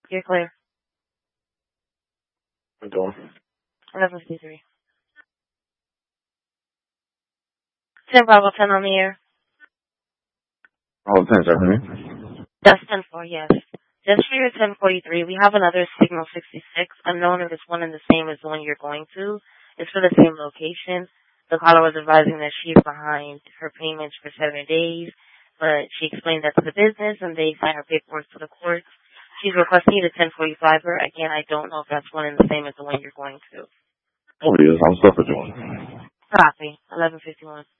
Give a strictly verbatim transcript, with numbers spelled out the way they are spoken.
You're clear. I'm doing. eleven fifty-three. ten Bravo ten on the air. Oh, ten seventy. That's ten four, yes. Just for your ten forty-three, we have another Signal sixty-six, unknown if it's one and the same as the one you're going to. It's for the same location. The caller was advising that she's behind her payments for seven days, but she explained that to the business, and they signed her paperwork to the courts. She's requesting you to ten forty-five her. Again, I don't know if that's one and the same as the one you're going to. Oh, yes, I'm stuck with you. Copy. eleven fifty-one.